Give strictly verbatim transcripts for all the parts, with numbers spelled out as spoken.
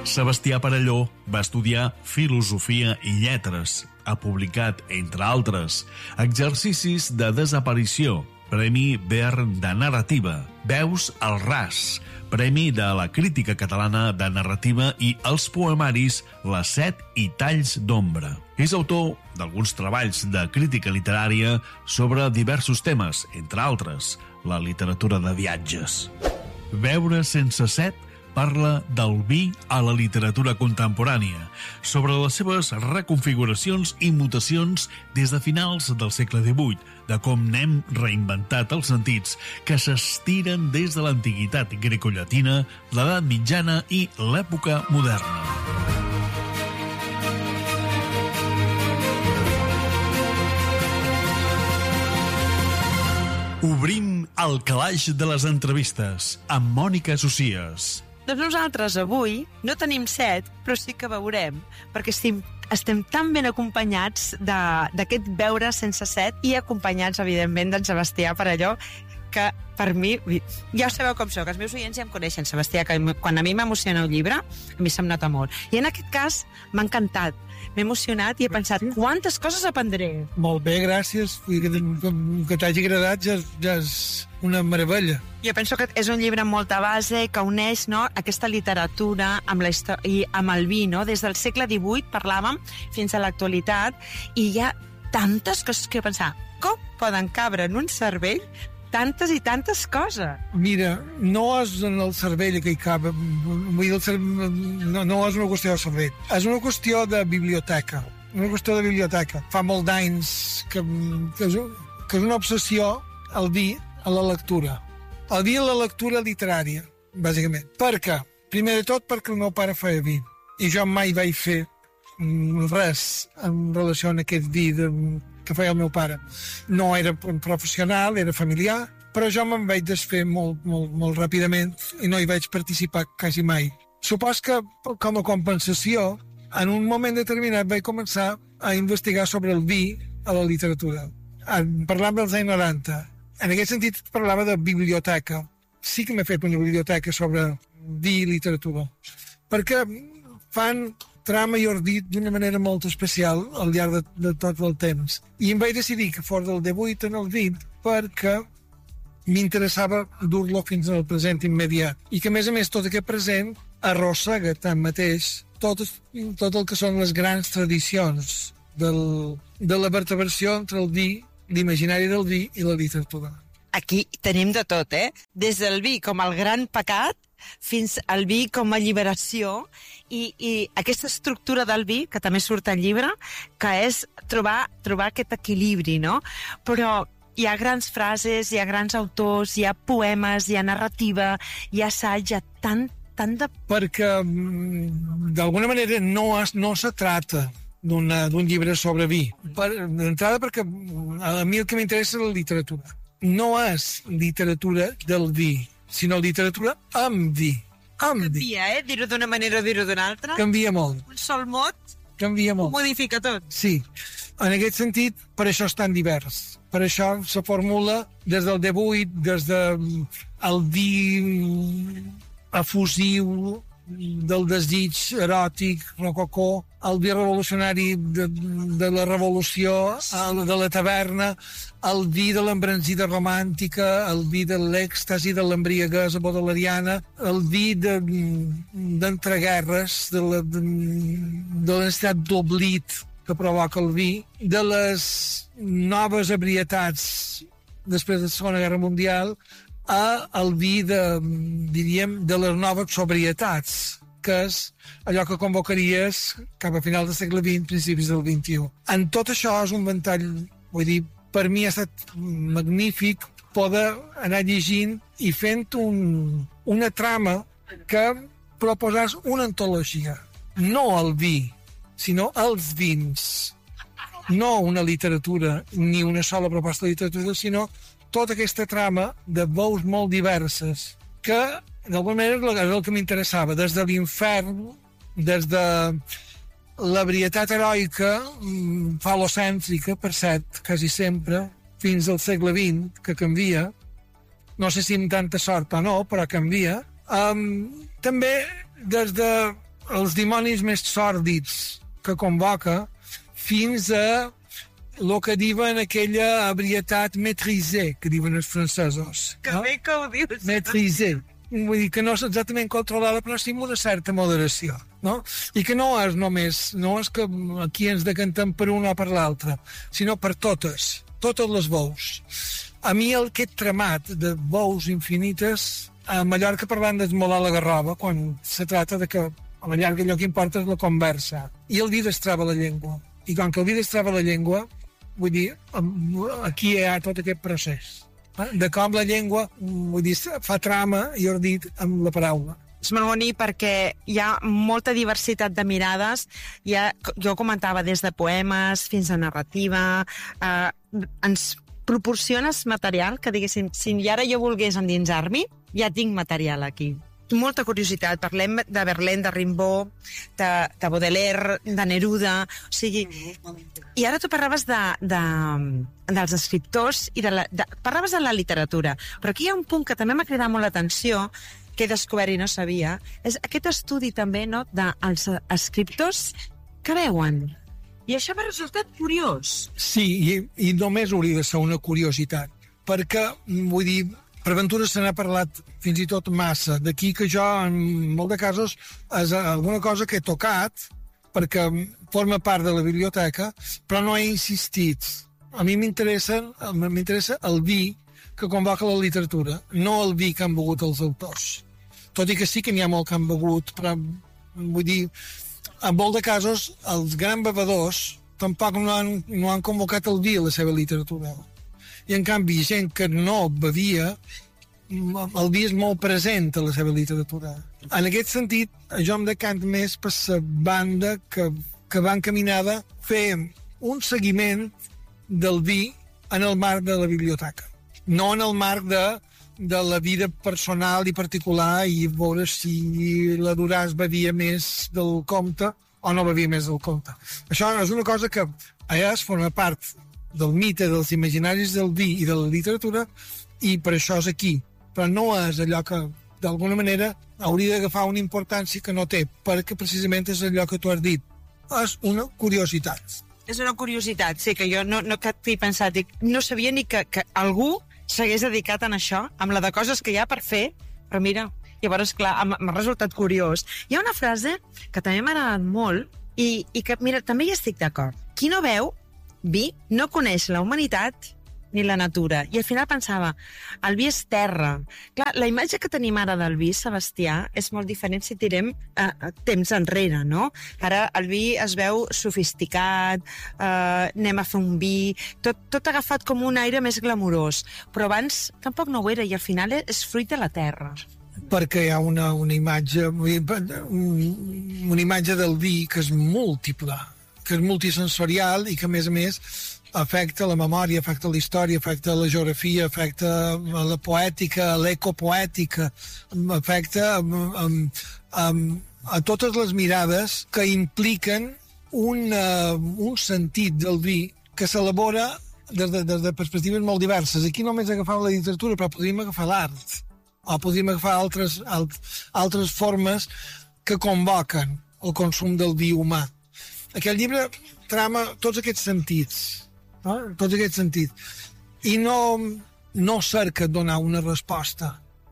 Sebastià Perelló va estudiar Filosofia i Lletres. Ha publicat, entre altres, Exercicis de desaparició, Premi Vern de narrativa, Veus al ras, Premi de la Crítica Catalana de Narrativa i els poemaris La Set i Talls d'Ombra. És autor d'alguns treballs de crítica literària sobre diversos temes, entre altres, la literatura de viatges. Beure sense set parla del vi a la literatura contemporània, sobre les seves reconfiguracions i mutacions des de finals del segle divuit, de com n'hem reinventat els sentits que s'estiren des de l'antiguitat grecollatina, l'edat mitjana i l'època moderna. Obrim el calaix de les entrevistes amb Mònica Socias. Doncs nosaltres avui no tenim set, però sí que veurem, perquè estem, estem tan ben acompanyats d'aquest beure sense set i acompanyats, evidentment, d'en Sebastià Perelló, que per mi, ja sabeu com sóc, els meus oients ja em coneixen, Sebastià, que quan a mi m'emociona un llibre, a mi se'm nota molt. I en aquest cas m'ha encantat, m'he emocionat i he pensat, quantes coses aprendré. Molt bé, gràcies. Que, que t'hagi agradat ja, ja és una meravella. Jo penso que és un llibre amb molta base, que uneix, no, aquesta literatura amb la història i amb el vi, no? Des del segle divuit parlàvem fins a l'actualitat, i hi ha tantes coses que pensar, com poden cabre en un cervell tantes i tantes coses? Mira, no és en el cervell que hi cap, vull dir, el cervell, no, no és una qüestió de cervell, és una qüestió de biblioteca, una qüestió de biblioteca. Fa molt d'anys que, que, és, que és una obsessió el vi a la lectura. El vi a la lectura literària, bàsicament. Per què? Primer de tot perquè el meu pare feia vi, i jo mai vaig fer res en relació amb aquest vi de, que feia el meu pare. No era professional, era familiar, però jo me'n vaig desfer molt, molt, molt ràpidament i no hi vaig participar quasi mai. Supos que, com a compensació, en un moment determinat vaig començar a investigar sobre el vi a la literatura. Parlant dels anys noranta. En aquest sentit parlava de biblioteca. Sí que m'he fet una biblioteca sobre vi i literatura. Perquè fan trama i ordit d'una manera molt especial al llarg de, de tot el temps. I em vaig decidir que fos del divuit en el vint perquè m'interessava dur-lo fins al present immediat. I que, a més a més, tot aquest present arrossega tanmateix tot, tot el que són les grans tradicions del, de la vertebració entre el vi, l'imaginari del vi i la literatura. Aquí tenim de tot, eh? Des del vi com el gran pecat fins al vi com a alliberació i, i aquesta estructura del vi, que també surt al llibre, que és trobar, trobar aquest equilibri, no? Però hi ha grans frases, hi ha grans autors, hi ha poemes, hi ha narrativa, hi ha assaig, hi ha tant, tant de... Perquè, d'alguna manera, no, es, no se trata d'un llibre sobre vi. Per, d'entrada perquè a mi el que m'interessa és la literatura. No és literatura del vi, sinó literatura amb vi. Amb vi. Canvia, eh? Dir-ho d'una manera o dir-ho d'una altra. Canvia molt. Un sol mot Canvia molt. Ho modifica tot. Sí. En aquest sentit, per això és tan divers. Per això se formula des del divuit, des del vi efusiu, del desig eròtic, rococó, el vi revolucionari de, de la revolució, el de la taverna, el vi de l'embranzida romàntica, el vi de l'èxtasi de l'embriaguesa baudelairiana, el vi d'entreguerres, de, de, la, de, de la necessitat d'oblit que provoca el vi, de les noves ebrietats després de la Segona Guerra Mundial, a el vi de, diríem, de les noves sobrietats, que és allò que convocaries cap a final del segle vint, principis del vint-i-u. En tot això és un ventall, vull dir, per mi ha estat magnífic poder anar llegint i fent un, una trama que proposàs una antologia. No el vi, sinó els vins. No una literatura, ni una sola proposta de literatura, sinó tota aquesta trama de veus molt diverses que, d'alguna manera, és el que m'interessava, des de l'infern, des de l'ebrietat heroica, falocèntrica, per cert, quasi sempre, fins al segle vint, que canvia, no sé si amb tanta sort o no, però canvia. Um, també des de els dimonis més sòrdids que convoca fins a el que diuen aquella ebrietat maîtrisée, que diuen els francesos. Que no? Bé que ho dius. Maîtrisée. Vull dir que no és exactament controlada, però sí amb una certa moderació, no? I que no és només, no és que aquí ens decantem per una o per l'altra, sinó per totes, totes les veus. A mi el que he tramat de veus infinites, a Mallorca parlant d'esmolar la garrova, quan se trata de que a la llarga allò que importa és la conversa. I el vi destrava la llengua. I com que el vi destrava la llengua, vull dir, aquí hi ha tot aquest procés de com la llengua, vull dir, fa trama, i ho he dit, amb la paraula. És molt bonic perquè hi ha molta diversitat de mirades. Ha, jo comentava des de poemes fins a narrativa. Eh, ens proporciones material que, diguéssim, si ara jo volgués endinsar-m'hi, ja tinc material aquí. Molta curiositat. Parlem de Verlaine, de Rimbaud, de, de Baudelaire, de Neruda. O sigui, i ara tu parlaves de, de, dels escriptors i de la, de, parlaves de la literatura. Però aquí hi ha un punt que també m'ha cridat molt l'atenció, que he descobert i no sabia, és aquest estudi també, no?, dels escriptors que veuen. I això m'ha resultat curiós. Sí, i, i només hauria de ser una curiositat, perquè, vull dir, per Ventura se n'ha parlat fins i tot massa. D'aquí que jo, en molt de casos, és alguna cosa que he tocat, perquè forma part de la biblioteca, però no he insistit. A mi m'interessa m'interessa el vi que convoca la literatura, no el vi que han begut els autors. Tot i que sí que n'hi ha molt que han begut, però, vull dir, en molt de casos, els grans bevedors tampoc no han, no han convocat el vi a la seva literatura. I, en canvi, gent que no bevia, el vi és molt present a la seva literatura. En aquest sentit, jo em decant més per la banda que, que va encaminada a fer un seguiment del vi en el marc de la biblioteca. No en el marc de, de la vida personal i particular i veure si la Duràs bevia més del compte o no bevia més del compte. Això és una cosa que allà es forma part del mite, dels imaginaris del vi i de la literatura, i per això és aquí. Però no és allò que, d'alguna manera, hauria d'agafar una importància que no té, perquè precisament és allò que tu has dit. És una curiositat. És una curiositat, sí, que jo no, no que t'he pensat, dic, no sabia ni que, que algú s'hagués dedicat en això, amb la de coses que hi ha per fer, però mira, llavors, clar, m'ha resultat curiós. Hi ha una frase que també m'ha agradat molt i, i que, mira, també hi estic d'acord. Qui no veu vi no coneix la humanitat ni la natura. I al final pensava, el vi és terra. Clar, la imatge que tenim ara del vi, Sebastià, és molt diferent si tirem eh, temps enrere, no? Ara el vi es veu sofisticat, eh, anem a fer un vi, tot, tot agafat com un aire més glamurós. Però abans tampoc no ho era, i al final és fruit de la terra. Perquè hi ha una, una imatge una imatge del vi que és múltiple, que és multisensorial i que, a més a més, afecta la memòria, afecta la història, afecta la geografia, afecta la poètica, l'ecopoètica, afecta a, a, a totes les mirades que impliquen un, un sentit del vi que s'elabora des de, des de perspectives molt diverses. Aquí només agafam la literatura, però podríem agafar l'art, o podríem agafar altres, alt, altres formes que convoquen el consum del vi humà. Aquest llibre trama tots aquests sentits, no? Tots aquests sentits. I no, no cerca donar una resposta,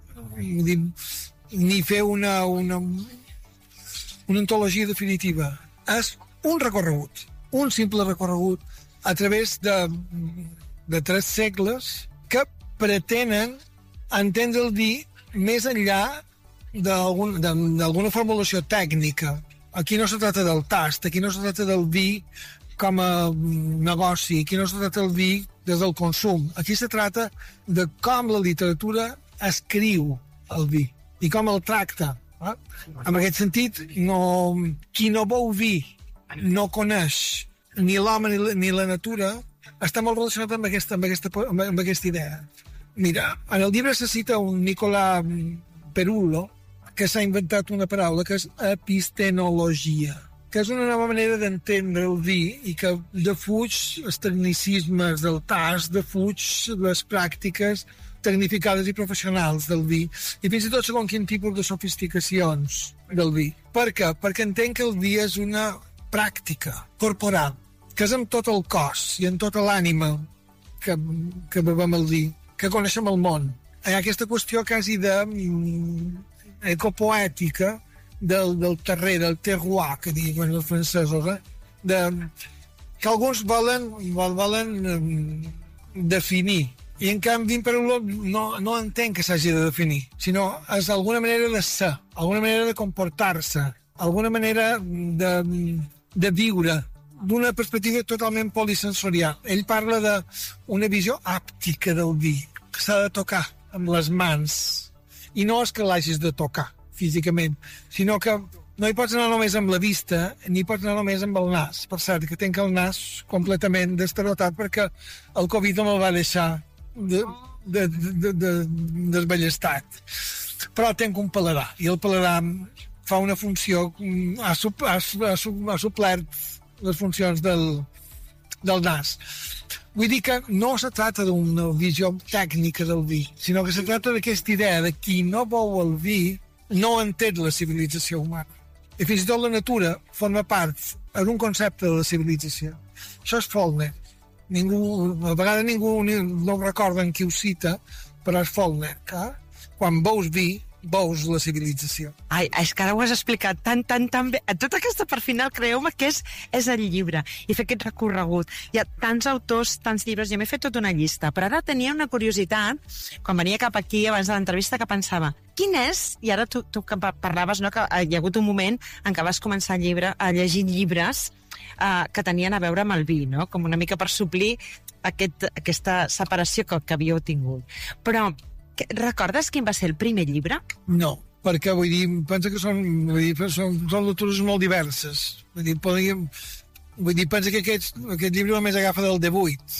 ni fer una, una, una antologia definitiva. És un recorregut, un simple recorregut a través de, de tres segles que pretenen entendre el vi més enllà d'alguna formulació tècnica. Aquí no se trata del tast, aquí no se trata del vi com a negoci, aquí no se trata del vi des del consum. Aquí se trata de com la literatura escriu el vi i com el tracta. Eh? En aquest sentit, no, qui no beu vi no coneix ni l'home ni, la, ni la natura, està molt relacionat amb aquesta, amb aquesta, amb aquesta idea. Mira, en el llibre se cita un Nicolà Perullo, que s'ha inventat una paraula que és epistenologia, que és una nova manera d'entendre el vi i que defuig els tecnicismes del tast, defuig les pràctiques tecnificades i professionals del vi, i fins i tot segons quin tipus de sofisticacions del vi. Per què? Perquè entenc que el vi és una pràctica corporal, que és amb tot el cos i amb tota l'ànima que, que bevem el vi, que coneixem el món. Hi ha aquesta qüestió quasi de mm, ecopoètica del, del terrer, del terroir, que diuen els francesos, eh? de, que alguns volen, volen um, definir. I en canvi, per no, no entenc que s'hagi de definir, sinó és alguna manera de ser, alguna manera de comportar-se, alguna manera de, de viure, d'una perspectiva totalment polisensorial. Ell parla d'una visió àptica del vi, que s'ha de tocar amb les mans. I no és que l'hagis de tocar físicament, sinó que no hi pots anar només amb la vista, ni pots anar només amb el nas. Per cert, que tinc el nas completament destarotat perquè el Covid no me'l va deixar de, de, de, de, desballestat. Però tinc un paladar, i el paladar fa una funció, ha, ha, ha, ha suplert les funcions del, del nas. Vull dir que no se trata d'una visió tècnica del vi, sinó que se trata d'aquesta idea de qui no beu el vi no entén la civilització humana. I fins i tot la natura forma part d'un concepte de la civilització. Això és Faulkner. Ningú, a vegades ningú no recorda en qui ho cita, però és Faulkner, que quan veus vi, veus la civilització. Ai, és que ara ho has explicat tan, tan, tan bé. Tota aquesta part final, creu-me que és, és el llibre, i fer aquest recorregut. Hi ha tants autors, tants llibres, jo m'he fet tota una llista, però ara tenia una curiositat, quan venia cap aquí, abans de l'entrevista, que pensava, quin és, i ara tu, tu que parlaves, no, que hi ha hagut un moment en què vas començar a, llibre, a llegir llibres eh, que tenien a veure amb el vi, no? Com una mica per suplir aquest, aquesta separació que, que havíeu tingut. Però recordes quin va ser el primer llibre? No, perquè vull dir, pensa que són, vull dir, són, són lectures molt diverses. Vull dir, podríem, vull dir, pensa que aquest, aquest llibre només agafa del divuit.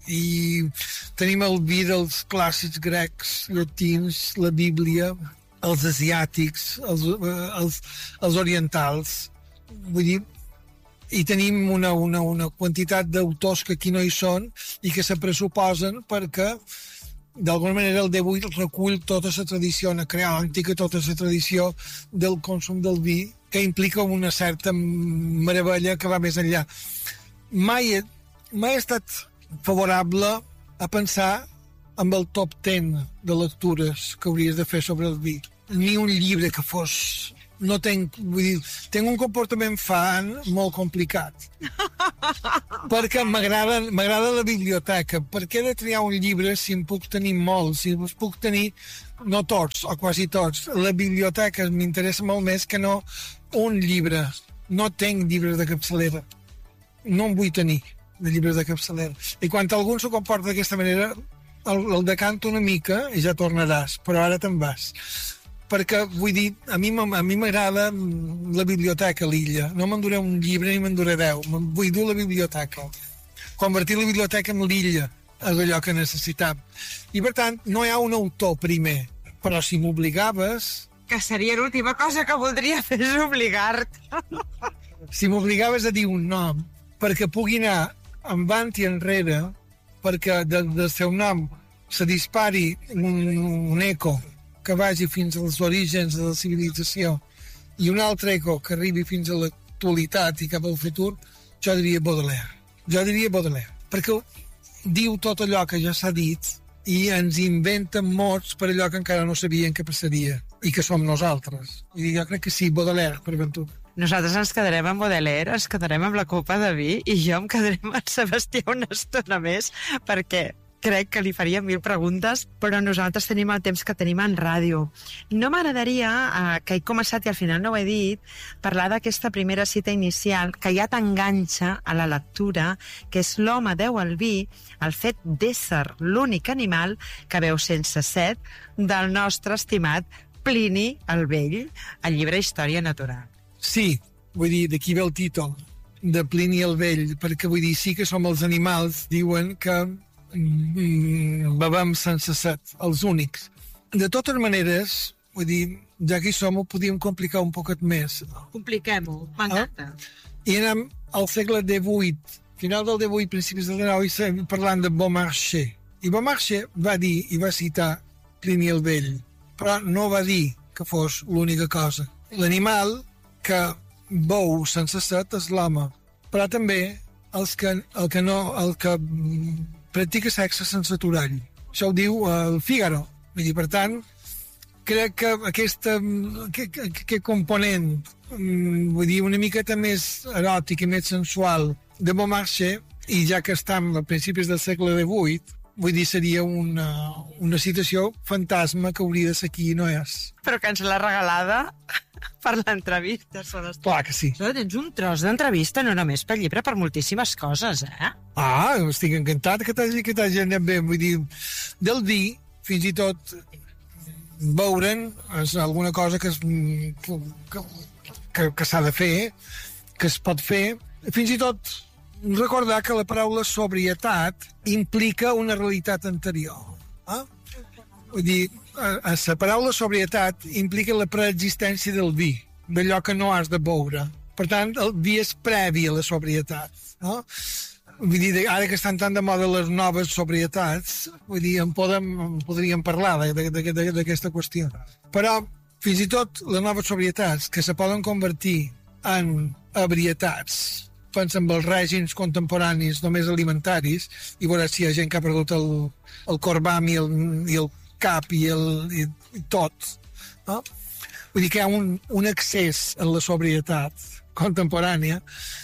I tenim el vi dels clàssics grecs, llatins, la Bíblia, els asiàtics, els, els, els orientals. Vull dir, i tenim una, una, una quantitat d'autors que aquí no hi són i que se pressuposen perquè d'alguna manera el divuit recull tota la tradició napoleònica, tota la tradició del consum del vi, que implica una certa meravella que va més enllà. Mai he, mai he estat favorable a pensar amb el top deu de lectures que hauries de fer sobre el vi. Ni un llibre que fos... No tenc, vull dir, tinc un comportament fan molt complicat. Perquè m'agrada m'agrada la biblioteca. Per què he de triar un llibre si en puc tenir molts, si els puc tenir, no tots, o quasi tots. La biblioteca m'interessa molt més que no un llibre. No tinc llibres de capçalera. No en vull tenir, de llibres de capçalera. I quan algú s'ho comporta d'aquesta manera, el, el decanto una mica i ja tornaràs, però ara te'n vas. Perquè, vull dir, a mi a mi m'agrada la biblioteca a l'illa. No m'enduré un llibre ni m'enduré deu. Vull dur la biblioteca. Convertir la biblioteca en l'illa és allò que necessitam. I, per tant, no hi ha un autor primer. Però si m'obligaves... Que seria l'última cosa que voldria fer, és obligar-te. Si m'obligaves a dir un nom perquè pugui anar endavant i enrere, perquè del, del seu nom se dispari un, un eco que vagi fins als orígens de la civilització i un altre eco que arribi fins a l'actualitat i cap al futur, jo diria Baudelaire. Jo diria Baudelaire, perquè diu tot allò que ja s'ha dit i ens inventen mots per allò que encara no sabien que passaria i que som nosaltres. I jo crec que sí, Baudelaire, per ventura. Nosaltres ens quedarem amb Baudelaire, ens quedarem amb la copa de vi i jo em quedaré amb Sebastià una estona més perquè crec que li faria mil preguntes, però nosaltres tenim el temps que tenim en ràdio. No m'agradaria, eh, que he començat i al final no ho he dit, parlar d'aquesta primera cita inicial que ja t'enganxa a la lectura, que és l'home deu al vi, el fet d'ésser l'únic animal que veu sense set del nostre estimat Plini el Vell, el llibre Història Natural. Sí, vull dir, d'aquí ve el títol de Plini el Vell, perquè vull dir, sí que som els animals, diuen que bevem sense set, els únics. De totes maneres, vull dir, ja que hi som, ho podíem complicar un poquet més. Compliquem-ho, m'encanta. Ah? I anem al segle divuit, final del divuit, principis del dinou, i parlant de Beaumarchais. I Beaumarchais va dir i va citar Plini el Vell, però no va dir que fos l'única cosa. L'animal que bou sense set és l'home, però també els que, el que no, el que practica sexe sense aturall. Això ho diu el Figaro. Vull dir, per tant, crec que aquesta, aquest, aquest component, vull dir, una miqueta més eròtic i més sensual de Beaumarchais, i ja que estem a principis del segle divuit, vull dir, seria una, una citació fantasma que hauria de ser aquí i no és. Però que ens l'ha regalada per l'entrevista. Clar que sí. Tens un tros d'entrevista, no només pel llibre, per moltíssimes coses, eh? Ah, estic encantat que t'hagi que t'hagi anat bé. Vull dir, del dir, fins i tot veure'n és alguna cosa que, es, que, que, que s'ha de fer, que es pot fer. Fins i tot recordar que la paraula sobrietat implica una realitat anterior. Eh? Vull dir, la paraula sobrietat implica la preexistència del vi, d'allò que no has de beure. Per tant, el vi és previ a la sobrietat. No? Vull dir, ara que estan tan de moda les noves sobrietats, vull dir, en, podem, en podríem parlar d'aquesta qüestió. Però, fins i tot, les noves sobrietats, que se poden convertir en ebrietats, pensa en els règims contemporanis només alimentaris, i veuràs si hi ha gent que ha perdut el, el corbam i el, i el cap i, el, i, i tot. No? Vull dir que hi ha un, un excés en la sobrietat contemporània,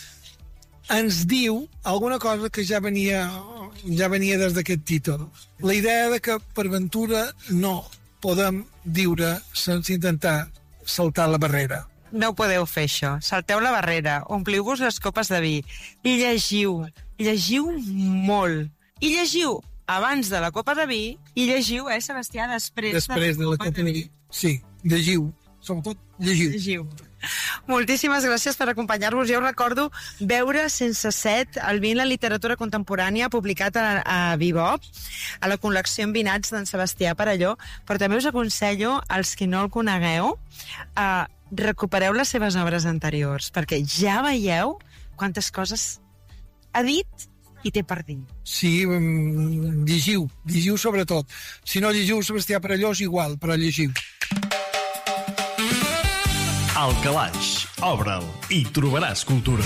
ens diu alguna cosa que ja venia, ja venia des d'aquest títol. La idea de que per ventura no podem viure sense intentar saltar la barrera. No podeu fer això. Salteu la barrera, ompliu-vos les copes de vi i llegiu. Llegiu molt. I llegiu abans de la copa de vi i llegiu, eh, Sebastià, després, després de, de la copa de vi. Sí, llegiu. Sobretot, llegiu. Llegiu. Moltíssimes gràcies per acompanyar-vos. Jo recordo Beure sense set, el vi en la literatura contemporània, publicat a, a Bebop, a la col·lecció Envinats d'en Sebastià Perelló, però també us aconsello, als que no el conegueu, a recupereu les seves obres anteriors, perquè ja veieu quantes coses ha dit i té per dir. Sí, llegiu, llegiu sobretot. Si no llegiu Sebastià Perelló és igual, però llegiu. Al Calaix, obre'l i trobaràs cultura.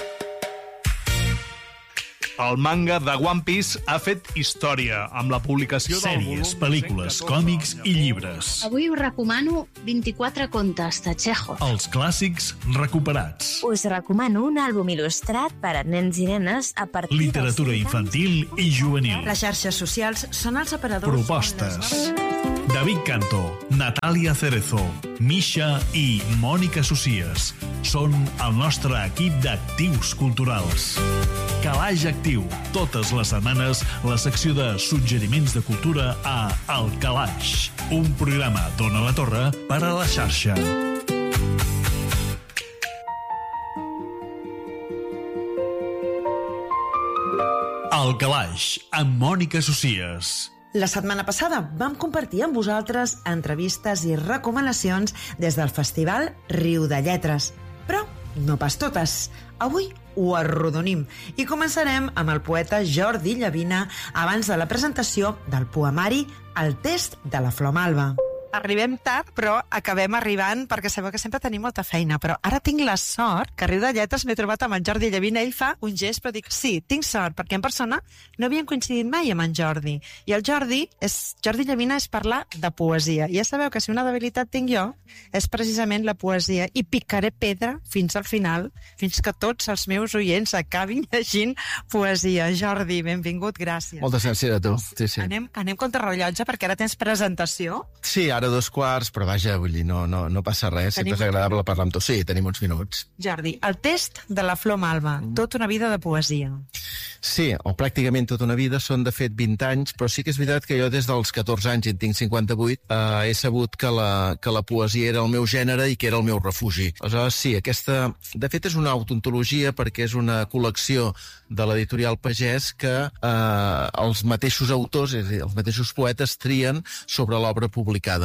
El manga de One Piece ha fet història amb la publicació del volum... Sèries, pel·lícules, còmics i llibres. Avui us recomano vint-i-quatre contes de Chekhov. Els clàssics recuperats. Us recomano un àlbum il·lustrat per a nens i nenes a partir dels... Literatura infantil i juvenil. Les xarxes socials són els aparadors... Propostes. David Canto, Natàlia Cerezo, Misha i Mònica Socias són el nostre equip d'actius culturals. Calaix Actiu, totes les setmanes, la secció de suggeriments de cultura a El Calaix, un programa d'Ona la Torre per a la xarxa. El Calaix, amb Mònica Socias. La setmana passada vam compartir amb vosaltres entrevistes i recomanacions des del Festival Riu de Lletres. Però no pas totes. Avui ho arrodonim i començarem amb el poeta Jordi Llavina abans de la presentació del poemari El test de la flor malva. Arribem tard, però acabem arribant perquè sabeu que sempre tenim molta feina, però ara tinc la sort que a Riu de Lletres m'he trobat amb en Jordi Llavina. Ell fa un gest, però dic, sí, tinc sort, perquè en persona no havíem coincidit mai amb en Jordi. I el Jordi, és, Jordi Llavina és parlar de poesia. I ja sabeu que si una debilitat tinc jo és precisament la poesia. I picaré pedra fins al final, fins que tots els meus oients acabin llegint poesia. Jordi, benvingut, gràcies. Moltes gràcies a tu. Sí, sí. Anem, anem contra rellotge perquè ara tens presentació. Sí, ara dos quarts, però vaja, vull dir, no, no, no passa res, sempre Tenim... és agradable parlar amb tu. Sí, tenim uns minuts. Jordi, el test de la flor malva, tota una vida de poesia. Sí, o pràcticament tota una vida, són de fet vint anys, però sí que és veritat que jo des dels catorze anys, i en tinc cinquanta-vuit, eh, he sabut que la, que la poesia era el meu gènere i que era el meu refugi. Aleshores, sí, aquesta, de fet és una autontologia perquè és una col·lecció de l'editorial Pagès que eh, els mateixos autors, és a dir, els mateixos poetes trien sobre l'obra publicada.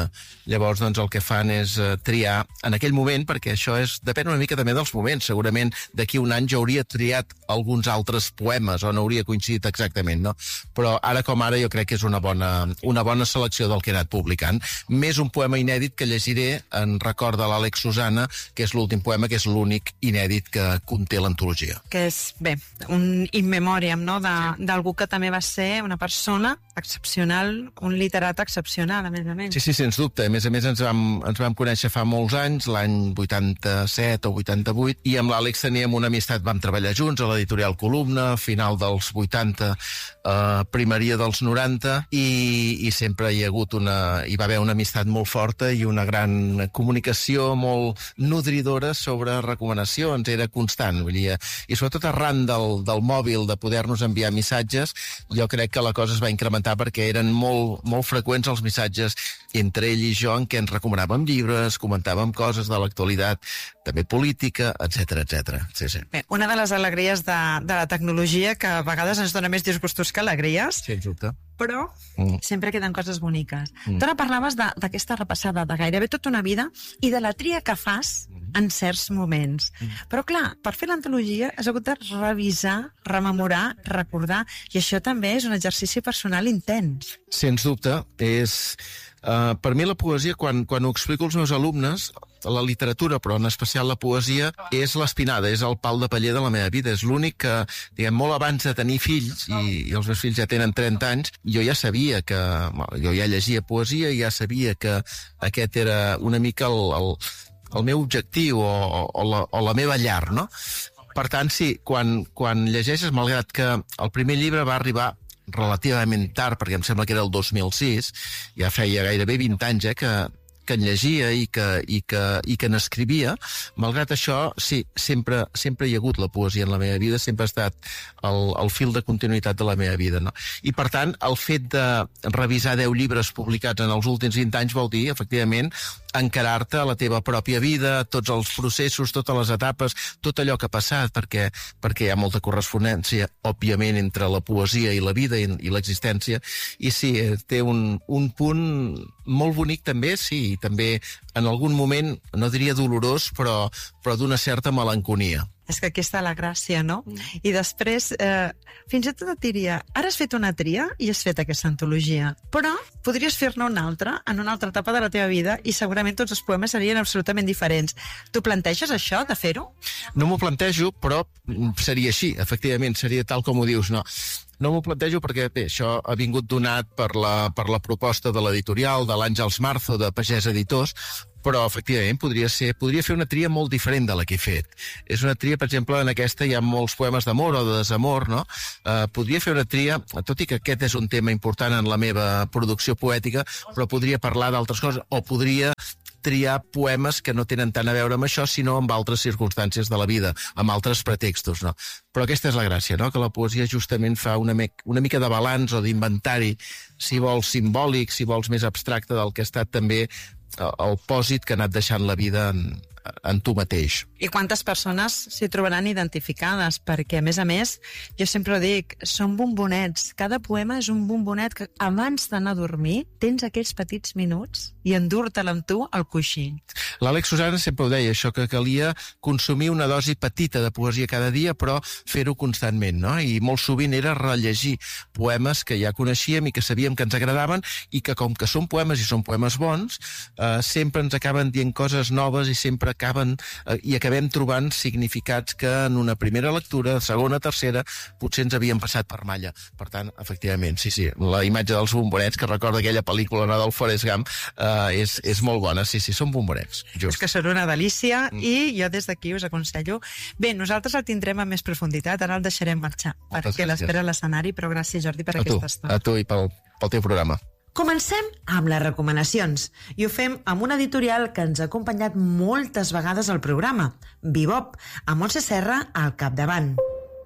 Llavors, doncs, el que fan és uh, triar en aquell moment, perquè això és depèn una mica també dels moments. Segurament d'aquí un any jo hauria triat alguns altres poemes, o no hauria coincidit exactament, no? Però ara com ara jo crec que és una bona, una bona selecció del que he anat publicant. Més un poema inèdit que llegiré en record de l'Àlex Susana, que és l'últim poema, que és l'únic inèdit que conté l'antologia. Que és, bé, un in memoriam, no?, d'algú que també va ser una persona excepcional, un literat excepcional, a més a més. Sí, sí, sens dubte. A més a més, ens vam, ens vam conèixer fa molts anys, l'any vuitanta-set o vuitanta-vuit, i amb l'Àlex teníem una amistat, vam treballar junts a l'editorial Columna, final dels vuitanta, eh, primeria dels noranta, i, i sempre hi ha hagut una... hi va haver una amistat molt forta i una gran comunicació molt nodridora sobre recomanacions, era constant, vull dir, i sobretot arran del, del mòbil, de poder-nos enviar missatges, jo crec que la cosa es va incrementar perquè eren molt, molt freqüents els missatges entre ell i jo en què ens recomanàvem llibres, comentàvem coses de l'actualitat, també política, etcètera, etcètera. Sí, sí. Bé, una de les alegries de, de la tecnologia, que a vegades ens dona més disgustos que alegries, sí, dubte. Però mm. sempre queden coses boniques. Mm. Tu ara parlaves d'aquesta repassada de gairebé tota una vida i de la tria que fas mm. en certs moments. Mm. Però clar, per fer l'antologia has hagut de revisar, rememorar, recordar, i això també és un exercici personal intens. Sens dubte, és... Uh, per mi la poesia, quan, quan ho explico als meus alumnes, la literatura, però en especial la poesia, és l'espinada, és el pal de paller de la meva vida. És l'únic que, diguem, molt abans de tenir fills, i, i els meus fills ja tenen trenta anys, jo ja sabia que... jo ja llegia poesia i ja sabia que aquest era una mica el, el, el meu objectiu o, o, la, o la meva llar, no? Per tant, sí, quan, quan llegeixes, malgrat que el primer llibre va arribar relativament tard, perquè em sembla que era el dos mil sis, ja feia gairebé vint anys eh, que, que en llegia i que, i que, i que n'escrivia. Malgrat això, sí, sempre, sempre hi ha hagut la poesia en la meva vida, sempre ha estat el, el fil de continuïtat de la meva vida, no? I, per tant, el fet de revisar deu llibres publicats en els últims vint anys vol dir, efectivament, encarar-te a la teva pròpia vida, tots els processos, totes les etapes, tot allò que ha passat, perquè, perquè hi ha molta correspondència, òbviament, entre la poesia i la vida i, i l'existència, i sí, té un, un punt molt bonic també, sí, i també en algun moment, no diria dolorós, però, però d'una certa melanconia. És que aquí està la gràcia, no? Mm. I després, eh, fins i tot et diria, ara has fet una tria i has fet aquesta antologia, però podries fer-ne una altra en una altra etapa de la teva vida i segurament tots els poemes serien absolutament diferents. Tu planteges això, de fer-ho? No m'ho plantejo, però seria així, efectivament, seria tal com ho dius, no? No m'ho plantejo perquè, bé, això ha vingut donat per la, per la proposta de l'editorial, de l'Àngels Marzo, de Pagès Editors, però, efectivament, podria ser, podria fer una tria molt diferent de la que he fet. És una tria, per exemple, en aquesta hi ha molts poemes d'amor o de desamor, no? Eh, podria fer una tria, tot i que aquest és un tema important en la meva producció poètica, però podria parlar d'altres coses, o podria triar poemes que no tenen tant a veure amb això, sinó amb altres circumstàncies de la vida, amb altres pretextos, no? Però aquesta és la gràcia, no?, que la poesia justament fa una, me una mica de balanç o d'inventari, si vols simbòlic, si vols més abstracte del que ha estat també el pòsit que ha anat deixant la vida en, en tu mateix. I quantes persones s'hi trobaran identificades? Perquè, a més a més, jo sempre dic, són bombonets. Cada poema és un bombonet que abans d'anar a dormir tens aquells petits minuts i endur-te'l amb tu al coixí. L'Àlex Susana sempre ho deia, això que calia consumir una dosi petita de poesia cada dia, però fer-ho constantment, no? I molt sovint era rellegir poemes que ja coneixíem i que sabíem que ens agradaven i que, com que són poemes i són poemes bons, eh, sempre ens acaben dient coses noves i sempre acaben eh, i acabem trobant significats que en una primera lectura, segona, tercera, potser ens havien passat per malla. Per tant, efectivament, sí, sí, la imatge dels bombonets, que recorda aquella pel·lícula no, del Forrest Gump, eh, és, és molt bona, sí, sí, són bombonets. Just. És que són una delícia mm. i jo des d'aquí us aconsello. Bé, nosaltres el tindrem amb més profunditat, ara el deixarem marxar, Moltes perquè l'espera a l'escenari, però gràcies, Jordi, per a aquesta tu, estona. A tu i pel, pel teu programa. Comencem amb les recomanacions i ho fem amb una editorial que ens ha acompanyat moltes vegades al programa, Bebop, amb Montse Serra al capdavant.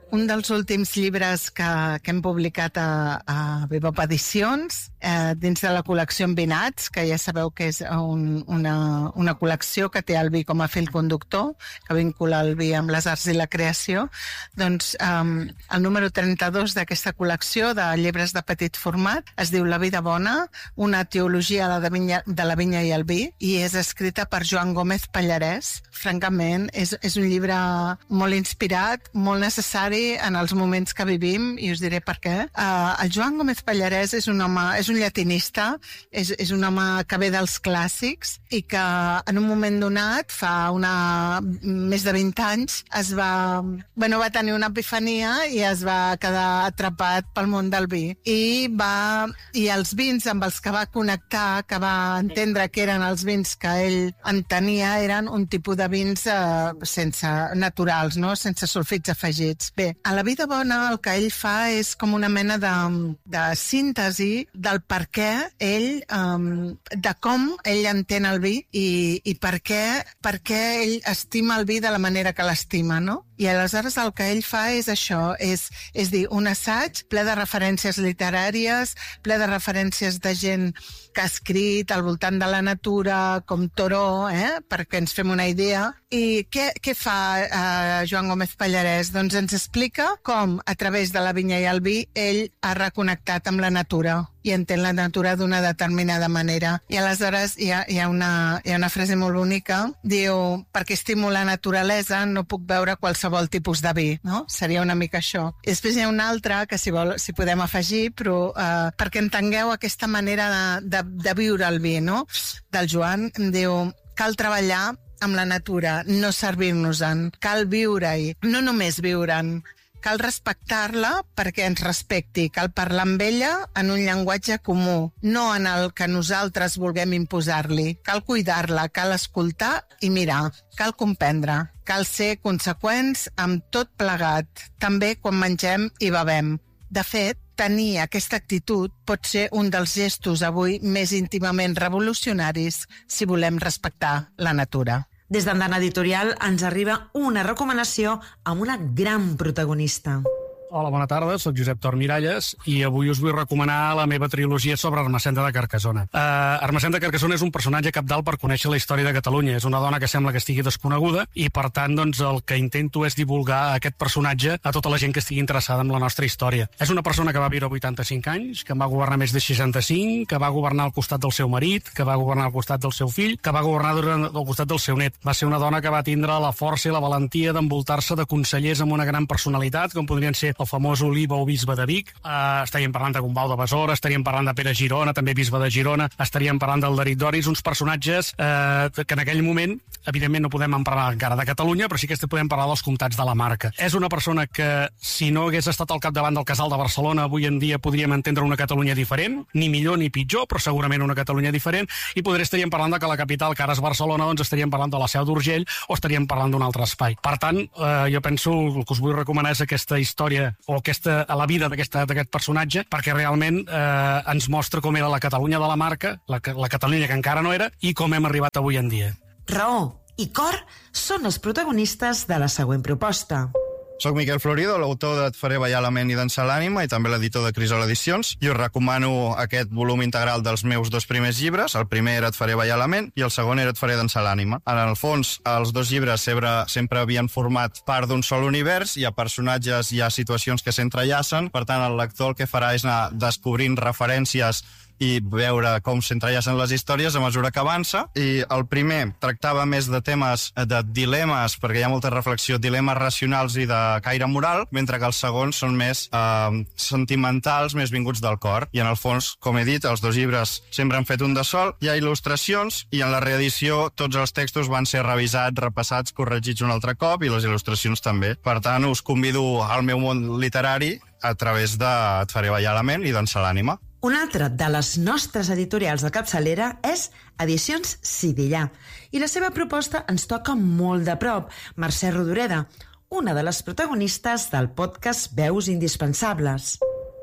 un dels últims llibres que, que hem publicat a, a Bebop Edicions, eh, dins de la col·lecció Envinats, que ja sabeu que és un, una, una col·lecció que té el vi com a fil conductor, que vincula el vi amb les arts i la creació. Doncs eh, el número trenta-dos d'aquesta col·lecció de llibres de petit format es diu La vida bona, una teologia de la vinya, de la vinya i el vi, i és escrita per Joan Gómez Pallarès. Francament, és, és un llibre molt inspirat, molt necessari en els moments que vivim, i us diré per què. Uh, el Joan Gómez Pallarès és un home, és un llatinista, és, és un home que ve dels clàssics i que en un moment donat, fa una, més de vint anys, es va, bueno, va tenir una epifania i es va quedar atrapat pel món del vi. I, va, i els vins amb els que va connectar, que va entendre que eren els vins que ell entenia, eren un tipus de vins eh, sense naturals, no? Sense sulfits afegits. Bé, a La vida bona el que ell fa és com una mena de, de síntesi del per què ell, um, de com ell entén el vi i, i per què, per què ell estima el vi de la manera que l'estima, no? I aleshores el que ell fa és això, és, és dir, un assaig ple de referències literàries, ple de referències de gent que ha escrit al voltant de la natura, com Thoreau, eh? Perquè ens fem una idea. I què, què fa eh, Joan Gómez Pallarès? Doncs ens explica com, a través de la vinya i el vi, ell ha reconnectat amb la natura i entén la natura d'una determinada manera. I aleshores hi ha, hi ha, una, hi ha una frase molt bonica, diu, perquè estimo la naturalesa no puc veure qualsevol tipus de vi, no? Seria una mica això. I després hi ha una altra que si, vol, si podem afegir, però eh, perquè entengueu aquesta manera de, de, de viure el vi, no? Del Joan, diu, cal treballar amb la natura, no servir-nos-en, cal viure-hi, no només viure'n, cal respectar-la perquè ens respecti, cal parlar amb ella en un llenguatge comú, no en el que nosaltres vulguem imposar-li. Cal cuidar-la, cal escoltar i mirar, cal comprendre, cal ser conseqüents amb tot plegat, també quan mengem i bevem. De fet, tenir aquesta actitud pot ser un dels gestos avui més íntimament revolucionaris si volem respectar la natura. Des d'Andana Editorial ens arriba una recomanació amb una gran protagonista. Hola, bona tarda, soc Josep Tor Miralles i avui us vull recomanar la meva trilogia sobre Ermessenda de Carcassona. Uh, Ermessenda de Carcassona és un personatge cabdal per conèixer la història de Catalunya. És una dona que sembla que estigui desconeguda i, per tant, doncs, el que intento és divulgar aquest personatge a tota la gent que estigui interessada en la nostra història. És una persona que va viure vuitanta-cinc anys, que va governar més de seixanta-cinc, que va governar al costat del seu marit, que va governar al costat del seu fill, que va governar durant, al costat del seu net. Va ser una dona que va tindre la força i la valentia d'envoltar-se de consellers amb una gran personalitat, com podrien ser el famós Oliva o bisbe de Vic, uh, estaríem parlant de Gombau de Besora, estaríem parlant de Pere Girona, també bisbe de Girona, estaríem parlant del Darit Doris, uns personatges uh, que en aquell moment, evidentment no podem parlar encara de Catalunya, però sí que podem parlar dels comtats de la Marca. És una persona que, si no hagués estat al capdavant del Casal de Barcelona, avui en dia podríem entendre una Catalunya diferent, ni millor ni pitjor, però segurament una Catalunya diferent, i podré estaríem parlant de que la capital, que ara és Barcelona, doncs estaríem parlant de la Seu d'Urgell o estaríem parlant d'un altre espai. Per tant, uh, jo penso, el que us vull recomanar és aquesta història o aquesta, a la vida d'aquest personatge, perquè realment eh, ens mostra com era la Catalunya de la Marca, la, la Catalunya que encara no era, i com hem arribat avui en dia. Raó i cor són els protagonistes de la següent proposta. Soc Miquel Florido, l'autor de Et faré ballar la ment i dansar l'ànima i també l'editor de Crisol Edicions, i us recomano aquest volum integral dels meus dos primers llibres. El primer era Et faré ballar la ment i el segon era Et faré dansar l'ànima. En el fons, els dos llibres sempre, sempre havien format part d'un sol univers, hi ha personatges, hi ha situacions que s'entrellacen, per tant el lector el que farà és anar descobrint referències i veure com s'entrellacen les històries a mesura que avança. I el primer tractava més de temes de dilemes, perquè hi ha molta reflexió, dilemes racionals i de caire moral, mentre que els segons són més eh, sentimentals, més vinguts del cor. I en el fons, com he dit, els dos llibres sempre han fet un de sol, hi ha il·lustracions i en la reedició tots els textos van ser revisats, repassats, corregits un altre cop i les il·lustracions també. Per tant, us convido al meu món literari a través de Et faré ballar la ment i dansar l'ànima. Una altra de les nostres editorials de capçalera és Edicions Sidillà, i la seva proposta ens toca molt de prop, Mercè Rodoreda, una de les protagonistes del podcast Veus Indispensables.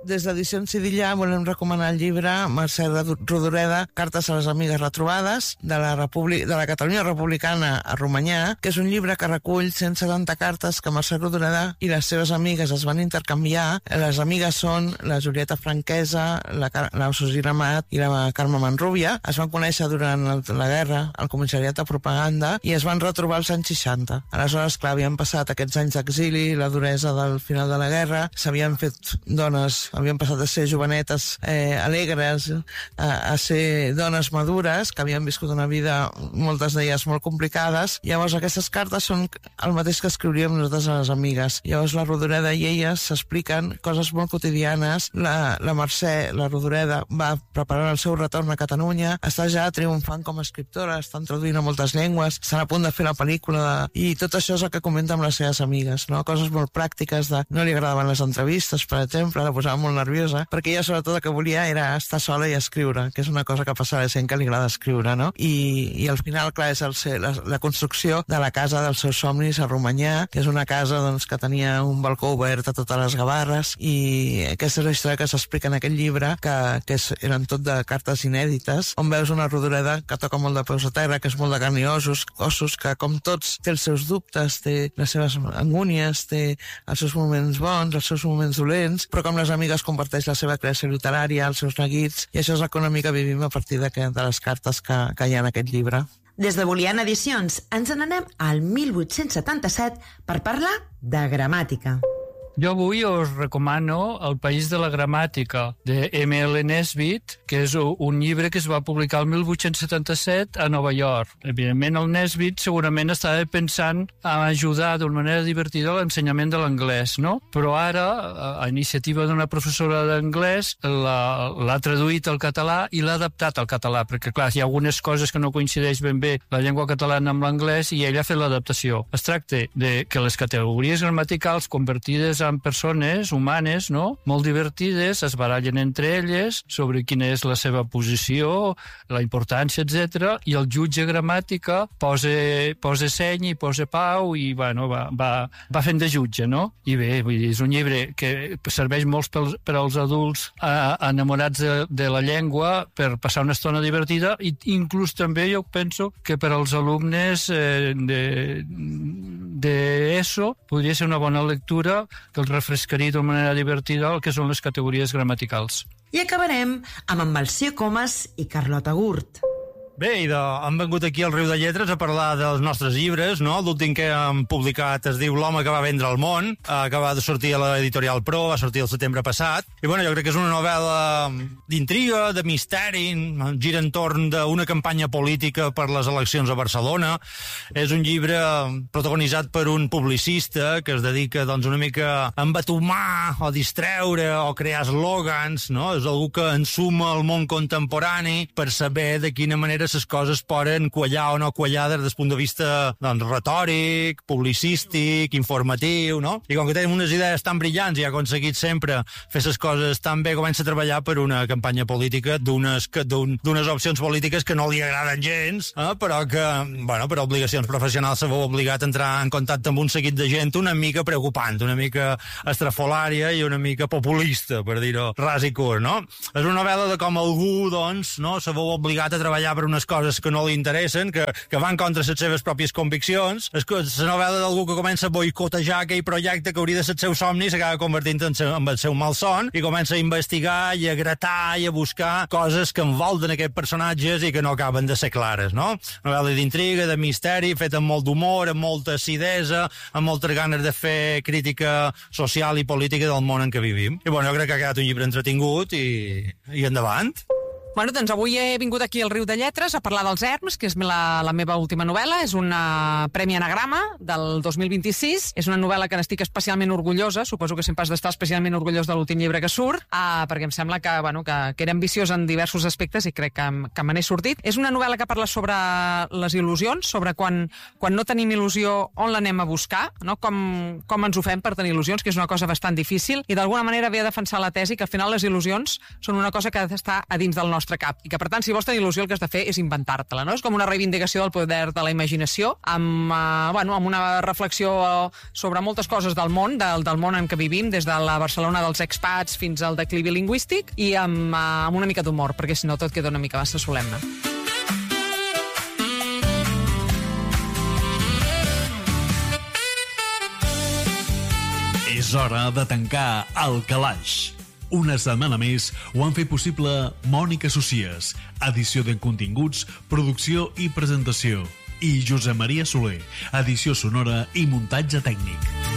Des d'Edicions Cidilla volem recomanar el llibre Mercè Rodoreda, Cartes a les amigues retrobades, de la, Repúblic... de la Catalunya republicana a Romanyà, que és un llibre que recull cent setanta cartes que Mercè Rodoreda i les seves amigues es van intercanviar. Les amigues són la Julieta Franquesa, la, Car... la Susi Ramat i la Carme Manrubia. Es van conèixer durant la guerra al comissariat de propaganda i es van retrobar als anys seixanta. Aleshores, clar, havien passat aquests anys d'exili, la duresa del final de la guerra, s'havien fet dones, havien passat de ser jovenetes eh, alegres a, a ser dones madures, que havien viscut una vida, moltes d'elles molt complicades. Llavors aquestes cartes són el mateix que escriuríem nosaltres a les amigues. Llavors la Rodoreda i elles s'expliquen coses molt quotidianes. La, la Mercè, la Rodoreda, va preparant el seu retorn a Catalunya, està ja triomfant com a escriptora, estan traduint a moltes llengües, estan a punt de fer la pel·lícula de... i tot això és el que comenta amb les seves amigues, no? Coses molt pràctiques de... no li agradaven les entrevistes, per exemple, la posava molt nerviosa, perquè ella sobretot el que volia era estar sola i escriure, que és una cosa que passa a la gent que li agrada escriure, no? I, i al final, clar, és el, la, la construcció de la casa dels seus somnis a Romanyà, que és una casa doncs, que tenia un balcó obert a totes les gavarres, i aquesta és la història que s'explica en aquest llibre, que, que és, eren tot de cartes inèdites, on veus una Rodoreda que toca molt de peus a terra, que és molt de carn i ossos, ossos, que com tots té els seus dubtes, té les seves angúnies, té els seus moments bons, els seus moments dolents, però com les amigues comparteix la seva creació literària, els seus neguits, i això és el que una mica vivim a partir de, que, de les cartes que, que hi ha en aquest llibre. Des de Boliana Edicions ens n'anem al mil vuit-cents setanta-set per parlar de gramàtica. Jo avui us recomano El país de la gramàtica, de eme ele Nesbitt, que és un llibre que es va publicar el mil vuit-cents setanta-set a Nova York. Evidentment, el Nesbitt segurament estava pensant a ajudar d'una manera divertida a l'ensenyament de l'anglès, no? Però ara, a iniciativa d'una professora d'anglès, l'ha traduït al català i l'ha adaptat al català, perquè, clar, hi ha algunes coses que no coincideix ben bé la llengua catalana amb l'anglès i ella ha fet l'adaptació. Es tracta de que les categories gramaticals convertides en persones humanes, no?, molt divertides, es barallen entre elles sobre quina és la seva posició, la importància, etcètera, i el jutge gramàtica posa, posa seny i posa pau i, bueno, va, va, va fent de jutge, no? I bé, vull dir, és un llibre que serveix molt per, per als adults eh, enamorats de, de la llengua per passar una estona divertida i inclús també jo penso que per als alumnes eh, de, de ESO podria ser una bona lectura que els refrescaria d'una manera divertida el que són les categories gramaticals. I acabarem amb en Melcior Comas i Carlota Gurt. Bé, i de, hem vengut aquí al Riu de Lletres a parlar dels nostres llibres, no? L'últim que hem publicat es diu L'home que va vendre el món, eh, que va sortir a l'editorial Pro, va sortir el setembre passat. I bueno, jo crec que és una novel·la d'intriga, de misteri, gira entorn d'una campanya política per les eleccions a Barcelona. És un llibre protagonitzat per un publicista que es dedica doncs, una mica a embatumar o distreure o crear eslògans, no? És algú que ensuma el món contemporani per saber de quina manera les coses poden quallar o no quallar des del punt de vista doncs, retòric, publicístic, informatiu, no? I com que tenim unes idees tan brillants i ha aconseguit sempre fer les coses tan bé, comença a treballar per una campanya política d'unes d'unes opcions polítiques que no li agraden gens, eh? Però que, bueno, per obligacions professionals se veu obligat a entrar en contacte amb un seguit de gent una mica preocupant, una mica estrafolària i una mica populista, per dir-ho ras i curt, no? És una novel·la de com algú, doncs, no, se veu obligat a treballar per unes coses que no li interessen, que, que van contra les seves pròpies conviccions. És la novel·la d'algú que comença a boicotejar aquell projecte que hauria de ser el seu somni i s'acaba convertint en, seu, en el seu malson i comença a investigar i a gratar i a buscar coses que envolten aquests personatges i que no acaben de ser clares, no? Novel·la d'intriga, de misteri, feta amb molt d'humor, amb molta acidesa, amb moltes ganes de fer crítica social i política del món en què vivim. I bueno, jo crec que ha quedat un llibre entretingut i, i endavant. Bueno, doncs avui he vingut aquí al Riu de Lletres a parlar dels Erms, que és la, la meva última novel·la. És una Premi Anagrama del dos mil vint-i-sis. És una novel·la que n'estic especialment orgullosa. Suposo que sempre has d'estar especialment orgullós de l'últim llibre que surt, uh, perquè em sembla que, bueno, que, que era ambiciós en diversos aspectes i crec que, que me n'he sortit. És una novel·la que parla sobre les il·lusions, sobre quan, quan no tenim il·lusió, on l'anem a buscar, no? com, com ens ho fem per tenir il·lusions, que és una cosa bastant difícil, i d'alguna manera ve a defensar la tesi que al final les il·lusions són una cosa que està a dins del nostre nostre cap, i que per tant, si vols tenir il·lusió, el que has de fer és inventar-te-la, no? És com una reivindicació del poder de la imaginació, amb, eh, bueno, amb una reflexió sobre moltes coses del món, del, del món en què vivim, des de la Barcelona dels expats fins al declivi lingüístic, i amb, eh, amb una mica d'humor, perquè si no tot queda una mica massa solemne. És hora de tancar el calaix. Una setmana més ho han fet possible Mònica Socies, edició de continguts, producció i presentació, i Josep Maria Soler, edició sonora i muntatge tècnic.